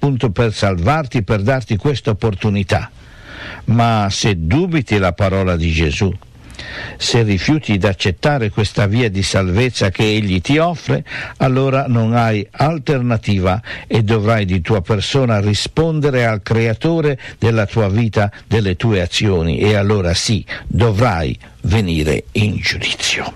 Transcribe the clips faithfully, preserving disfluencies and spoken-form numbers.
appunto per salvarti, per darti questa opportunità. Ma se dubiti la parola di Gesù, se rifiuti di accettare questa via di salvezza che Egli ti offre, allora non hai alternativa e dovrai di tua persona rispondere al Creatore della tua vita, delle tue azioni, e allora sì, dovrai venire in giudizio.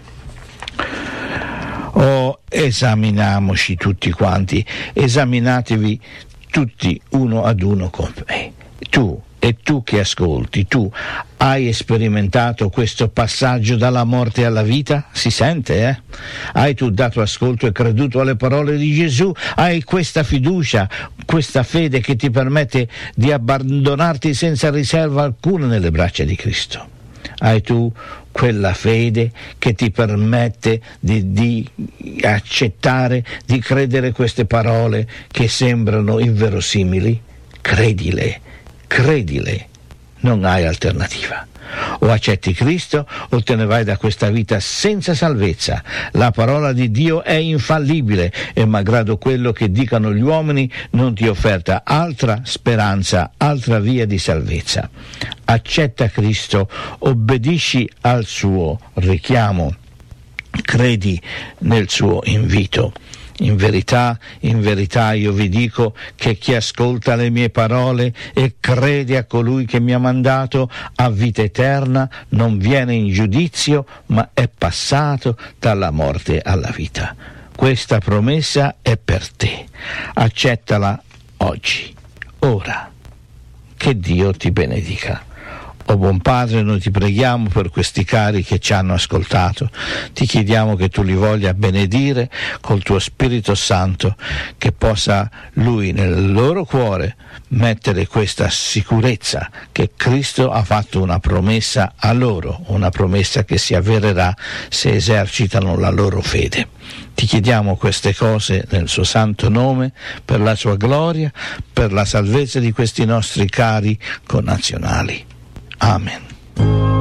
Oh, esaminiamoci tutti quanti, esaminatevi tutti uno ad uno con me. Tu e tu che ascolti, tu hai sperimentato questo passaggio dalla morte alla vita? Si sente, eh? Hai tu dato ascolto e creduto alle parole di Gesù? Hai questa fiducia, questa fede che ti permette di abbandonarti senza riserva alcuna nelle braccia di Cristo? Hai tu quella fede che ti permette di, di accettare, di credere queste parole che sembrano inverosimili? Credile, credile, non hai alternativa. O accetti Cristo o te ne vai da questa vita senza salvezza. La parola di Dio è infallibile e malgrado quello che dicano gli uomini non ti offerta altra speranza, altra via di salvezza. Accetta Cristo, obbedisci al suo richiamo, credi nel suo invito. In verità, in verità io vi dico che chi ascolta le mie parole e crede a colui che mi ha mandato ha vita eterna, non viene in giudizio, ma è passato dalla morte alla vita. Questa promessa è per te. Accettala oggi, ora. Che Dio ti benedica. O buon Padre, noi ti preghiamo per questi cari che ci hanno ascoltato. Ti chiediamo che tu li voglia benedire col tuo Spirito Santo, che possa Lui nel loro cuore mettere questa sicurezza che Cristo ha fatto una promessa a loro, una promessa che si avvererà se esercitano la loro fede. Ti chiediamo queste cose nel suo santo nome, per la sua gloria, per la salvezza di questi nostri cari connazionali. Amen.